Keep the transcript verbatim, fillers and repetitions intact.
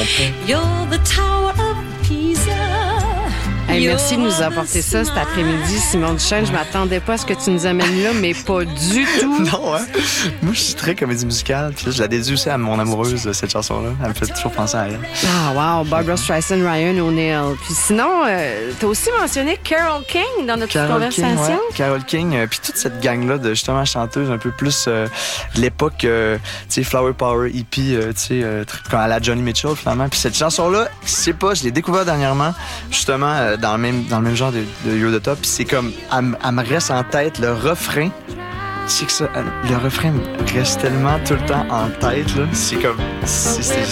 You're the Tower of Pisa. Hey, merci de nous apporter ça cet après-midi, Simon Duchesne. Je m'attendais pas à ce que tu nous amènes là, mais pas du tout. Non, hein? Moi, je suis très comédie musicale. Puis là, je la dédie aussi à mon amoureuse, cette chanson-là. Elle me fait toujours penser à elle. Ah, wow. Barbra Streisand, Ryan O'Neal. Puis sinon, euh, t'as aussi mentionné Carole King dans notre Carole conversation. King, ouais. Carole King, euh, puis toute cette gang-là de justement chanteuses un peu plus euh, de l'époque, euh, tu sais, Flower Power, hippie, euh, tu sais, euh, quand à la Johnny Mitchell, finalement. Puis cette chanson-là, je sais pas, je l'ai découvert dernièrement, justement, euh, dans le même, dans le même genre de, de You're the Top. Puis c'est comme, elle, elle me reste en tête le refrain. C'est que ça, le refrain me reste tellement tout le temps en tête, là. C'est comme, c'est, c'est,